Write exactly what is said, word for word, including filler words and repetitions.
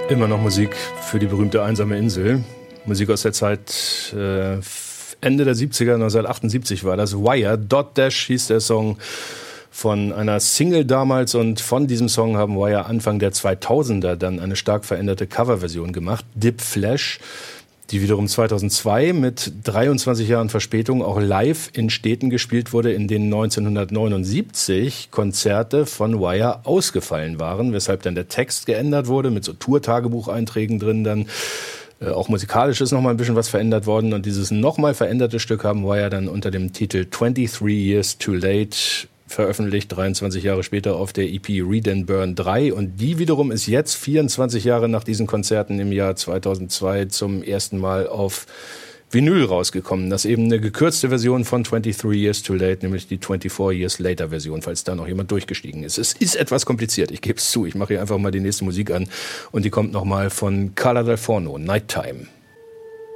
Immer noch Musik für die berühmte Einsame Insel. Musik aus der Zeit äh, Ende der siebziger, neunzehnhundertachtundsiebzig war das. Wire, Dot Dash hieß der Song von einer Single damals, und von diesem Song haben Wire Anfang der zweitausender dann eine stark veränderte Coverversion gemacht, Dip Flash, die wiederum zweitausendzwei mit dreiundzwanzig Jahren Verspätung auch live in Städten gespielt wurde, in denen neunzehnhundertneunundsiebzig Konzerte von Wire ausgefallen waren, weshalb dann der Text geändert wurde, mit so Tour-Tagebucheinträgen drin dann. Äh, auch musikalisch ist nochmal ein bisschen was verändert worden, und dieses nochmal veränderte Stück haben Wire dann unter dem Titel twenty-three Years Too Late veröffentlicht, dreiundzwanzig Jahre später auf der E P Read and Burn drei, und die wiederum ist jetzt vierundzwanzig Jahre nach diesen Konzerten im Jahr zweitausendzwei zum ersten Mal auf Vinyl rausgekommen. Das ist eben eine gekürzte Version von twenty-three Years Too Late, nämlich die twenty-four Years Later Version, falls da noch jemand durchgestiegen ist. Es ist etwas kompliziert, ich gebe es zu. Ich mache hier einfach mal die nächste Musik an, und die kommt nochmal von Carla Del Forno, Nighttime.